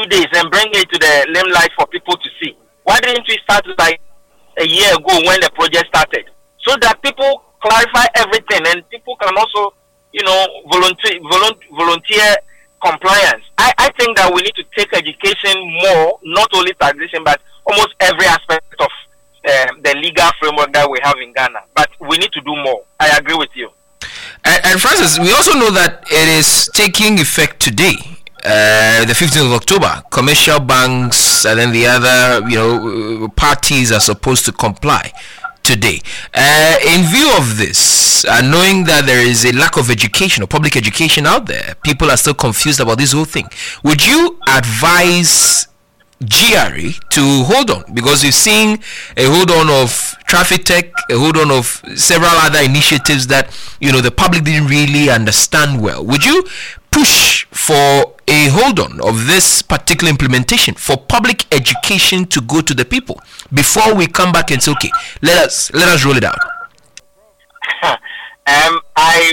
days and bring it to the limelight for people to see? Why didn't we start like a year ago when the project started? So that people clarify everything and people can also, volunteer compliance. I think that we need to take education more, not only taxation, but almost every aspect of the legal framework that we have in Ghana. But we need to do more. I agree with you. And Francis, we also know that it is taking effect today, the 15th of October. Commercial banks and then the other, parties are supposed to comply today. In view of this, knowing that there is a lack of education or public education out there, people are still confused about this whole thing. Would you advise GRA to hold on? Because you've seen a hold on of Traffic Tech, a hold on of several other initiatives that the public didn't really understand well. Would you push for a hold on of this particular implementation for public education to go to the people before we come back and say, okay, let us roll it out? I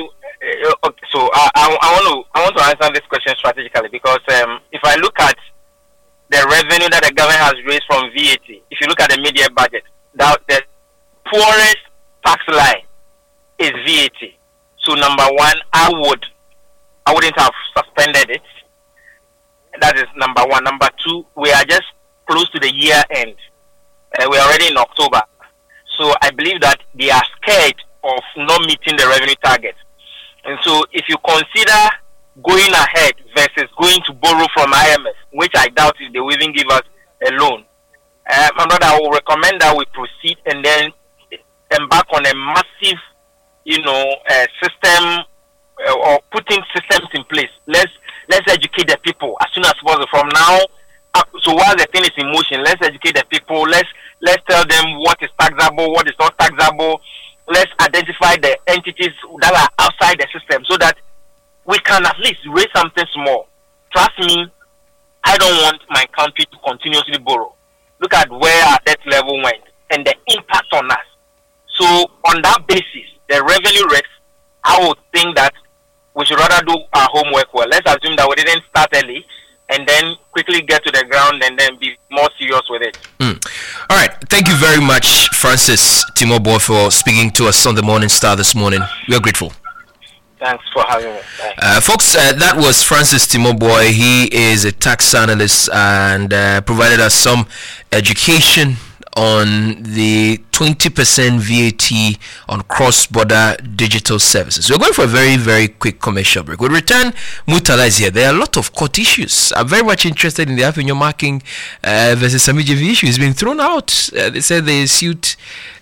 want to answer this question strategically, because if I look at the revenue that the government has raised from VAT, if you look at the media budget, the poorest tax line is VAT. So number one, I wouldn't have suspended it. That is number one. Number two, we are just close to the year end. We are already in October. So I believe that they are scared of not meeting the revenue target. And so if you consider going ahead versus going to borrow from IMF, which I doubt if they will even give us a loan, my brother, I will recommend that we proceed and then embark on a massive, system or putting systems in place. Let's educate the people as soon as possible from now. So while the thing is in motion, let's educate the people. Let's tell them what is taxable, what is not taxable. Let's identify the entities that are outside the system so that we can at least raise something small. Trust me, I don't want my country to continuously borrow. Look at where our debt level went and the impact on us. So on that basis, the revenue rates, I would think that we should rather do our homework well. Let's assume that we didn't start early and then quickly get to the ground and then be more serious with it. All right. Thank you very much, Francis Timoboy, for speaking to us on the Morning Star this morning. We are grateful. Thanks for having me. Folks, that was Francis Timoboy. He is a tax analyst and provided us some education on the 20% VAT on cross-border digital services. We're going for a very, very quick commercial break. We'll return. Murtala is here. There are a lot of court issues. I'm very much interested in the Avenue Marking versus Samijevi issue. It's been thrown out. They said the suit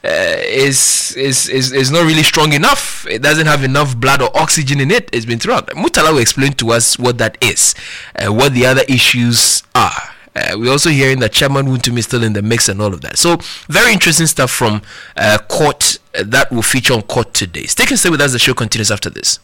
is not really strong enough. It doesn't have enough blood or oxygen in it. It's been thrown out. Murtala will explain to us what that is, what the other issues are. We're also hearing that Chairman Wontumi is still in the mix and all of that. So, very interesting stuff from court that will feature on court today. Stay and stay with us. The show continues after this.